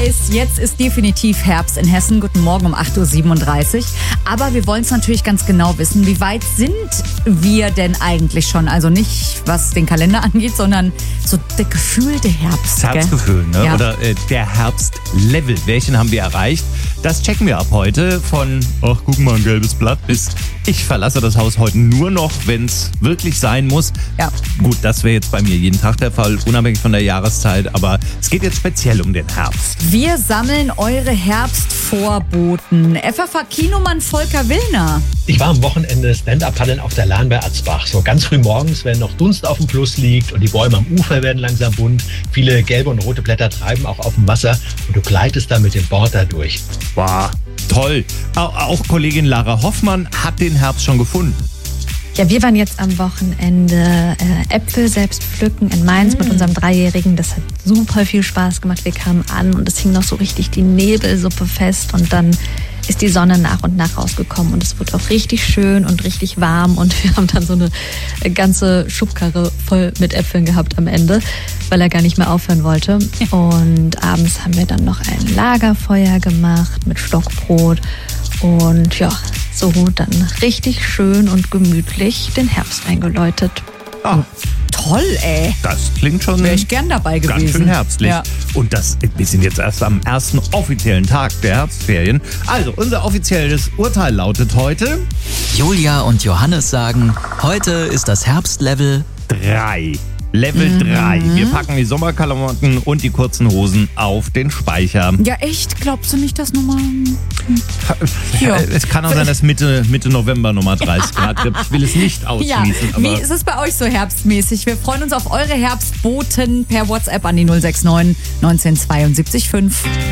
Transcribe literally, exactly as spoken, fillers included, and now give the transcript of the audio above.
weiß, jetzt ist definitiv Herbst in Hessen. Guten Morgen um acht Uhr siebenunddreißig. Aber wir wollen es natürlich ganz genau wissen. Wie weit sind wir denn eigentlich schon? Also nicht, was den Kalender angeht, sondern so der gefühlte Herbst. Das Herbstgefühl, ne? Ja. Oder äh, der Herbstlevel. Welchen haben wir erreicht? Das checken wir ab heute. Von, ach, guck mal, ein gelbes Blatt, bis ich verlasse das Haus heute nur noch, wenn es wirklich sein muss. Ja. Gut, das wäre jetzt bei mir jeden Tag der Fall, unabhängig von der Jahreszeit. Aber es geht jetzt speziell um den Herbst. Wir sammeln eure Herbstvorboten. F F H-Kinomann Volker Willner. Ich war am Wochenende Stand-Up-Paddeln auf der Lahn bei Atzbach. So ganz früh morgens, wenn noch Dunst auf dem Fluss liegt und die Bäume am Ufer werden langsam bunt. Viele gelbe und rote Blätter treiben auch auf dem Wasser und du gleitest da mit dem Board da durch. Wow, toll. Auch, auch Kollegin Lara Hoffmann hat den Herbst schon gefunden. Ja, wir waren jetzt am Wochenende äh, Äpfel selbst pflücken in Mainz mm. mit unserem Dreijährigen. Das hat super viel Spaß gemacht. Wir kamen an und es hing noch so richtig die Nebelsuppe fest und dann ist die Sonne nach und nach rausgekommen und es wurde auch richtig schön und richtig warm und wir haben dann so eine ganze Schubkarre voll mit Äpfeln gehabt am Ende, weil er gar nicht mehr aufhören wollte. Und abends haben wir dann noch ein Lagerfeuer gemacht mit Stockbrot und ja, so dann richtig schön und gemütlich den Herbst eingeläutet. Ah, Toll, ey. das klingt schon Wäre ich gern dabei gewesen. ganz schön herbstlich. Ja. Und das, wir sind jetzt erst am ersten offiziellen Tag der Herbstferien. Also, unser offizielles Urteil lautet heute Julia und Johannes sagen, heute ist das Herbstlevel drei. Level drei. Wir packen die Sommerklamotten und die kurzen Hosen auf den Speicher. Ja, echt? Glaubst du nicht, dass Nummer... Ja. Es kann auch sein, dass Mitte, Mitte November Nummer dreißig Grad gibt. Ich will es nicht Ja, ausschließen. wie aber ist es bei euch so herbstmäßig? Wir freuen uns auf eure Herbstboten per WhatsApp an die null sechs neun neunzehn zweiundsiebzig fünf.